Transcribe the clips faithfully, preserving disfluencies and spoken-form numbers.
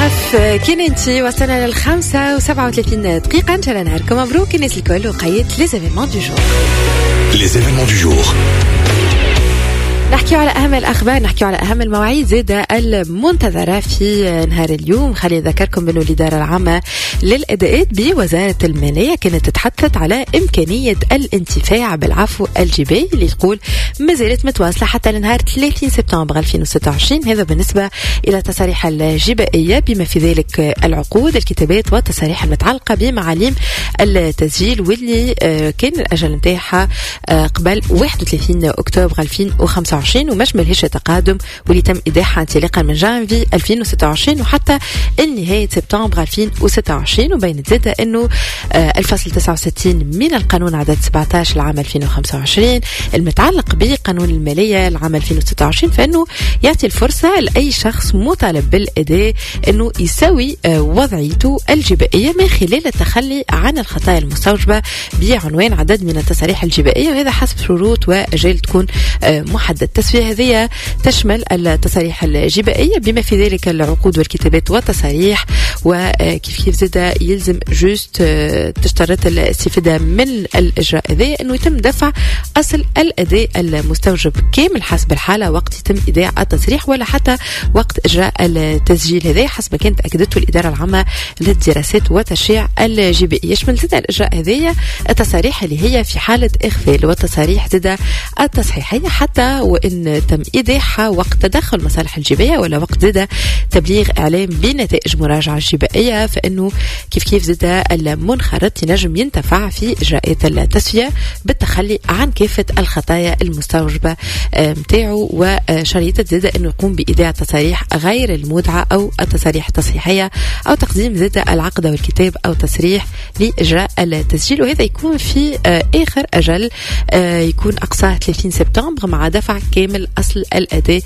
عفاف كين انتي وصلنا للخمسة وسبعة وثلاثين دقيقة. ان شاء الله نهاركم مبروك الناس الكل وقيت لي زيفينمون دو جور. لي زيفينمون دو جور نحكي على أهم الأخبار، نحكي على أهم المواعيد زادة المنتظرة في نهار اليوم. خلينا نذكركم بأنه الإدارة العامة للأداءات بوزارة المالية كانت تتحدث على إمكانية الانتفاع بالعفو الجبائي اللي تقول ما زالت متواصلة حتى لنهار ثلاثين سبتمبر ألفين وستة وعشرين. هذا بالنسبة إلى التصاريح الجبائية بما في ذلك العقود، الكتابات والتصاريح المتعلقة بمعاليم التسجيل واللي كان الأجل نتاعها قبل واحد وثلاثين أكتوبر ألفين وخمسة وعشرين ومش ملهش تقادم، واللي تم إيداعها انطلاقا من جانفي ألفين وستة وعشرين وحتى نهاية سبتمبر ألفين وستة وعشرين. وبين زادة أنه الفصل تسعة وستين من القانون عدد سبعة عشر العام ألفين وخمسة وعشرين المتعلق بقانون المالية العام ألفين وستة وعشرين فإنه يعطي الفرصة لأي شخص مطالب بالأداء أنه يسوي وضعيته الجبائية من خلال التخلي عن الخطايا المستوجبة بعنوان عدد من التصاريح الجبائية، وهذا حسب شروط وأجال تكون محدد. التسوية هذه تشمل التصاريح الجبائية بما في ذلك العقود والكتابات والتصاريح، وكيف كيف زاد يلزم جوست تشترط الاستفادة من الإجراء هذا أنه يتم دفع أصل الأداء المستوجب كامل حسب الحالة وقت يتم إيداع التصريح ولا حتى وقت إجراء التسجيل هذا حسب كانت أكدته الإدارة العامة للدراسات وتشريع الجبائي. يشمل زاد الإجراء هذه التصاريح اللي هي في حالة إغفال والتصاريح زاد التصحيحية حتى وإن تم إيداعها وقت تدخل مصالح الجبائية ولا وقت زاد تبليغ إعلام بنتائج مراجعة الجبائية، فإنه كيف كيف زاد المنخرط ينجم ينتفع في إجراءات التسوية بالتخلي عن كافة الخطايا المستوجبة متاعه، وشريطة زاد إنه يقوم بإيداع تصاريح غير المودعة أو التصاريح التصحيحية أو تقديم زاد العقد والكتاب أو تصريح لإجراء التسجيل، وهذا يكون في آخر أجل يكون أقصاه ثلاثين سبتمبر مع دفع كامل أصل الأداء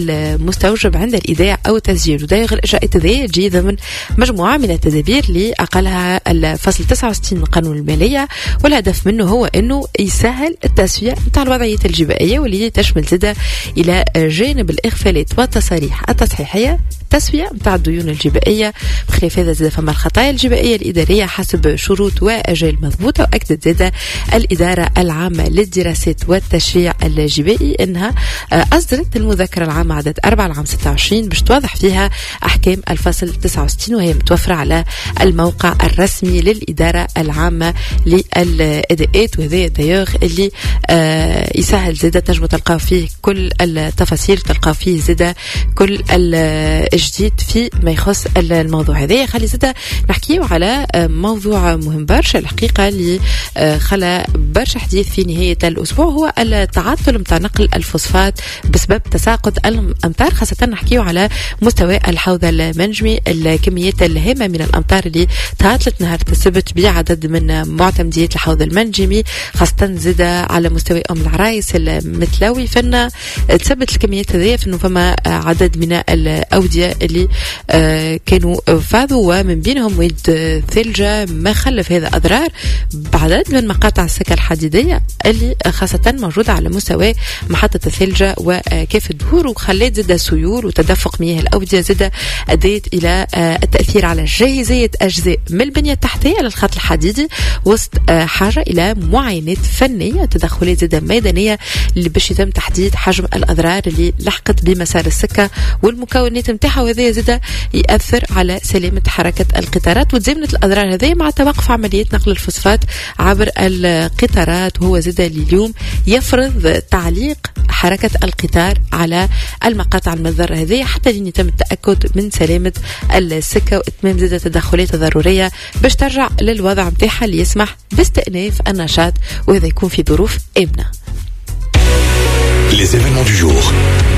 المستوجب عند الإيداع أو التسجيل. ودايغ الإجراءات ذي تجي ضمن مجموعة من التدابير اللي أقلها الفصل تسعة وستين من قانون المالية، والهدف منه هو أنه يسهل التسوية متاع الوضعية الجبائية واللي تشمل زادة إلى جانب الإغفالات والتصاريح التصحيحية تسوية متاع الديون الجبائية. بخلاف هذا زاد فما الخطايا الجبائية الإدارية حسب شروط وأجال مضبوطة. وأكدت زاد الإدارة العامة للدراسات والتشريع الجبائي أنها أصدرت المذكرة العامة عدد أربعة العام ستة وعشرين باش توضح فيها أحكام الفصل تسعة وستين، وهي متوفرة على الموقع الرسمي للإدارة العامة للأداءات، وهذا دايوغ اللي آه يسهل زادة تنجموا تلقاو فيه كل التفاصيل، تلقاو فيه زادة كل الجديد في ما يخص الموضوع هذا. خلي زادة نحكيو على موضوع مهم برشا الحقيقة اللي خلى برشا حديث في نهاية الأسبوع، هو التعطل متاع نقل الفوسفات بسبب تساقط الأمطار، خاصة نحكيو على مستوى الحوض المنجمي. الكميات الهامة من الأمطار اللي تعطلت نهار السبت بعدد من معتمديات الحوض المنجمي خاصة زاد على مستوى أم العرايس المتلوي، فإن تثبت الكميات هذه فإنه فما عدد من الأودية اللي كانوا فاضوا ومن بينهم ويد ثلجة ما خلف هذا أضرار بعدد من مقاطع السكة الحديدية اللي خاصة موجودة على مستوى محطة الثلجة وكيف الدهور، وخلت زاد سيول وتدفق مياه الأودية زاد أديت إلى التأثير على جاهزية أجزاء من البنية التحتية للخط الحديدي وسط حاجة إلى معاينات فنية تدخلات زاد ميدانية اللي باش يتم تحديد حجم الأضرار اللي لحقت بمسار السكة والمكونات متاعها، وهذا زاد يأثر على سلامة حركة القطارات. وتزامنت الأضرار هذه مع توقف عمليات نقل الفوسفات عبر القطارات، وهو زاد اليوم يفرض تعليق حركة القطار على المقاطع المضرة هذه حتى لين يتم التأكد من سلامة السكة وإتمام زاد التدخلات الضرورية باش ترجع للوضع متاعها اللي يسمح باستئناف النشاط، وهذا يكون في ظروف آمنة. Les événements du jour.